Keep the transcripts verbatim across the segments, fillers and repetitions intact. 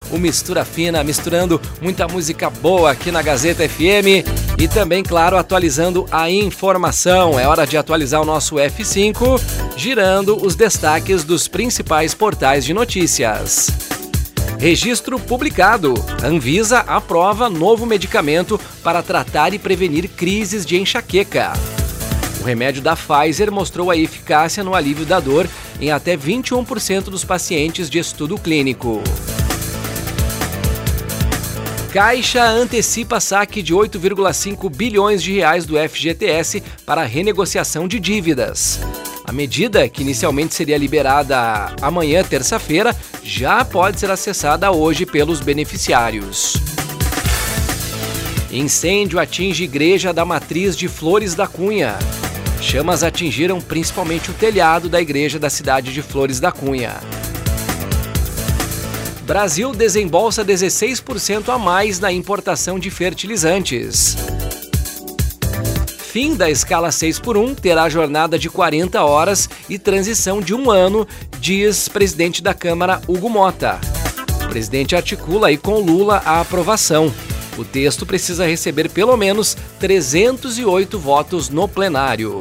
o Mistura Fina, misturando muita música boa aqui na Gazeta F M e também, claro, atualizando a informação. É hora de atualizar o nosso F cinco, girando os destaques dos principais portais de notícias. Registro publicado. Anvisa aprova novo medicamento para tratar e prevenir crises de enxaqueca. O remédio da Pfizer mostrou a eficácia no alívio da dor em até vinte e um por cento dos pacientes de estudo clínico. Caixa antecipa saque de oito vírgula cinco bilhões de reais do F G T S para renegociação de dívidas. A medida, que inicialmente seria liberada amanhã, terça-feira, já pode ser acessada hoje pelos beneficiários. Incêndio atinge igreja da Matriz de Flores da Cunha. Chamas atingiram principalmente o telhado da igreja da cidade de Flores da Cunha. Brasil desembolsa dezesseis por cento a mais na importação de fertilizantes. Fim da escala seis por um terá jornada de quarenta horas e transição de um ano, diz presidente da Câmara, Hugo Mota. O presidente articula aí com Lula a aprovação. O texto precisa receber pelo menos trezentos e oito votos no plenário.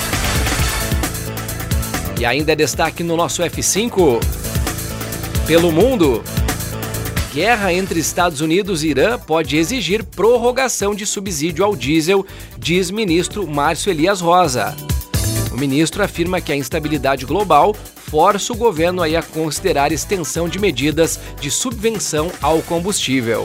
E ainda é destaque no nosso F cinco. Pelo mundo, guerra entre Estados Unidos e Irã pode exigir prorrogação de subsídio ao diesel, diz ministro Márcio Elias Rosa. O ministro afirma que a instabilidade global força o governo aí a considerar extensão de medidas de subvenção ao combustível.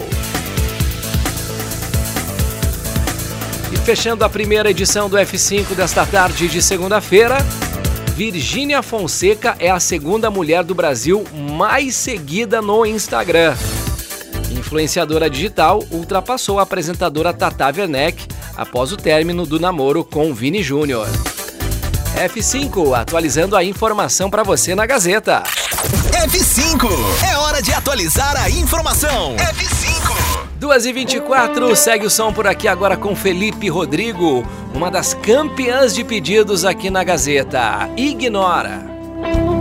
E fechando a primeira edição do F cinco desta tarde de segunda-feira, Virgínia Fonseca é a segunda mulher do Brasil mais seguida no Instagram. Influenciadora digital ultrapassou a apresentadora Tata Werneck após o término do namoro com Vini Júnior. F cinco, atualizando a informação para você na Gazeta. F cinco, é hora de atualizar a informação. F cinco. duas e vinte e quatro, segue o som por aqui agora com Felipe Rodrigo, uma das campeãs de pedidos aqui na Gazeta. Ignora.